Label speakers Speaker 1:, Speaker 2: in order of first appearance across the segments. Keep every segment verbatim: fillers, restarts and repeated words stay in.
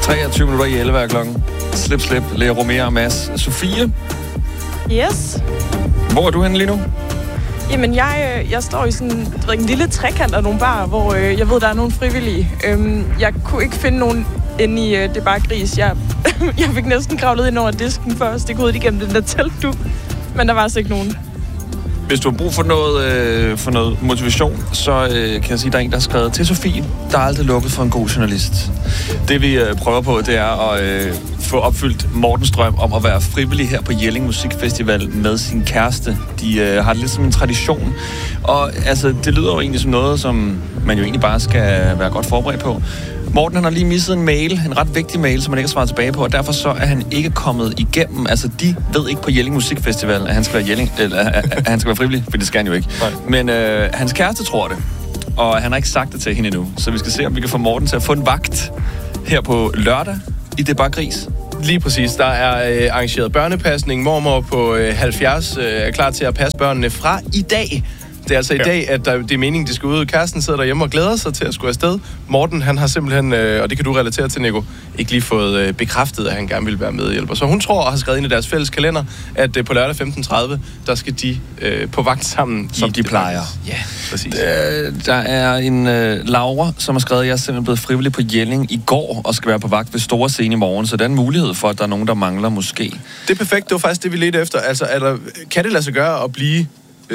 Speaker 1: treogtyve minutter i elleve er klokken. Slip, slip, Lea Romero og Mads. Sofie,
Speaker 2: Yes.
Speaker 1: hvor er du henne lige nu?
Speaker 2: Jamen, jeg, øh, jeg står i sådan du ved, en lille trekant af nogle barer, hvor øh, jeg ved, der er nogle frivillige. Øhm, jeg kunne ikke finde nogen inde i øh, Det Bare Gris. Jeg, jeg fik næsten kravlet ind over disken for at stikke hovedet igennem den der teltdu. Men der var altså ikke nogen.
Speaker 1: Hvis du har brug for noget, øh, for noget motivation, så øh, kan jeg sige, at der er en, der har skrevet til Sofie, der er aldrig lukket for en god journalist. Det vi øh, prøver på, det er at øh, få opfyldt Mortens drøm om at være frivillig her på Jelling Musikfestival med sin kæreste. De øh, har det lidt som en tradition. Og altså, det lyder jo egentlig som noget, som man jo egentlig bare skal være godt forberedt på. Morten, han har lige misset en mail, en ret vigtig mail, som han ikke har svaret tilbage på, og derfor så er han ikke kommet igennem. Altså, de ved ikke på Jelling Musikfestival, at han skal være Jelling, eller at han skal være frivillig, for det skal han jo ikke. Nej. Men øh, hans kæreste tror det, og han har ikke sagt det til hende endnu. Så vi skal se, om vi kan få Morten til at få en vagt her på lørdag i Det Bare Gris.
Speaker 3: Lige præcis. Der er øh, arrangeret børnepasning. Mormor på øh, halvfjerds øh, er klar til at passe børnene fra i dag. Det er altså i dag, at der, det er meningen, de skal ud. Kæresten sidder derhjemme og glæder sig til at skulle afsted. Morten, han har simpelthen, øh, og det kan du relatere til, Nico, ikke lige fået øh, bekræftet, at han gerne vil være medhjælper. Så hun tror og har skrevet ind i deres fælles kalender, at øh, på lørdag femten tredive, der skal de øh, på vagt sammen.
Speaker 1: Som de plejer.
Speaker 3: Ja, præcis.
Speaker 1: Øh, der er en øh, Laura, som har skrevet, at jeg er simpelthen blevet frivillig på Jelling i går, og skal være på vagt ved store scene i morgen. Så der er en mulighed for, at der er nogen, der mangler måske.
Speaker 3: Det er perfekt. Det var faktisk det, vi ledte efter. Altså, er der, kan det lade sig gøre at blive...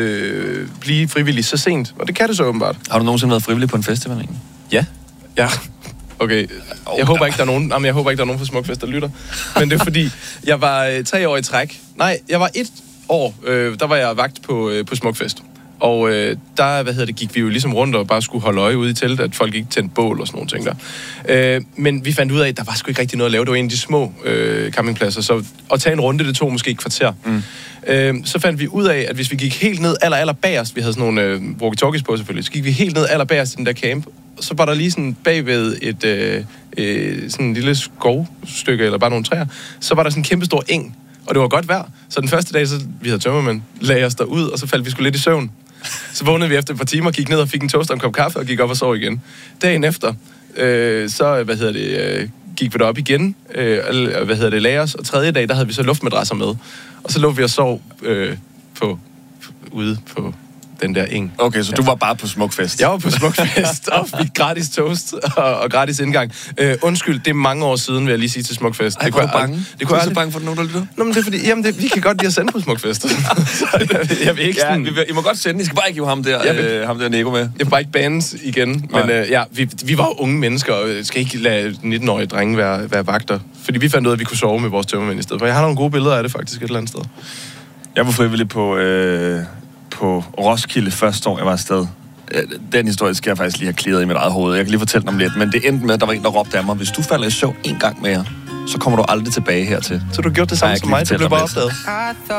Speaker 3: Øh, blive frivillig så sent, og det kan det så åbenbart.
Speaker 1: Har du nogensinde været frivillig på en festival, egentlig?
Speaker 3: Ja. Ja. Okay. Jeg håber ikke, der er nogen, jamen, jeg håber ikke, der er nogen fra Smukfest, der lytter. Men det er fordi, jeg var øh, tre år i træk. Nej, jeg var et år, øh, der var jeg vagt på, øh, på Smukfest. Og øh, der, hvad hedder det, gik vi jo ligesom rundt og bare skulle holde øje ude i teltet, at folk ikke tændte bål og sådan nogle ting der. Øh, men vi fandt ud af, at der var sgu ikke rigtig noget at lave. Det var en af de små øh, campingpladser, så at tage en runde, det tog måske et kvarter. Mm. Øh, så fandt vi ud af, at hvis vi gik helt ned aller, aller bagerst, vi havde sådan nogle øh, walkie-talkies på selvfølgelig, så gik vi helt ned aller bagerst i den der camp, så var der lige sådan bagved et øh, øh, sådan en lille skovstykke, eller bare nogle træer, så var der sådan en kæmpe stor eng, og det var godt vejr. Så den første dag, så vi havde tømmermænd, lagde os derud, og så faldt vi sgu lidt i søvn. Så vågnede vi efter et par timer, gik ned og fik en toast og en kop kaffe, og gik op og sov igen. Dagen efter, øh, så, hvad hedder det, øh, gik vi derop igen, øh, hvad hedder det, lagde os, og tredje dag, der havde vi så luftmadrasser med. Og så lå vi og sov øh, på, ude på den der eng.
Speaker 1: Okay, så ja. Du var bare på Smukfest?
Speaker 3: Jeg var på Smukfest, og fik gratis toast og, og gratis indgang. Øh, undskyld, det er mange år siden, vil jeg lige sige til Smukfest.
Speaker 1: Ej, det kunne jeg bange.
Speaker 3: Det kunne
Speaker 1: jeg
Speaker 3: så
Speaker 1: aldrig... bange for, nogen, der lytter?
Speaker 3: Nå, men det er fordi, jamen, det, vi kan godt lide at sende på Smukfest. Så jeg, jeg vil ikke sådan...
Speaker 1: Ja, vi, I må godt sende, I skal bare ikke hive ham der, vil... øh, ham der Nico med.
Speaker 3: Jeg vil bare ikke bandes igen, Nej. men øh, ja, vi, vi var jo unge mennesker, og skal ikke lade nitten-årige drenge være, være vagter. Fordi vi fandt ud af, at vi kunne sove med vores tømmermænd i stedet. For jeg har nogle gode billeder af det faktisk et eller andet sted.
Speaker 1: Jeg var frivillig på... Øh... på Roskilde første år, jeg var afsted. Den historie skal jeg faktisk lige have clearet i mit eget hoved. Jeg kan lige fortælle dem lidt, men det endte med, at der var en, der råbte af mig, hvis du falder i søvn en gang mere, så kommer du aldrig tilbage hertil.
Speaker 3: Så du gjorde det samme som mig, du blev bare opdaget?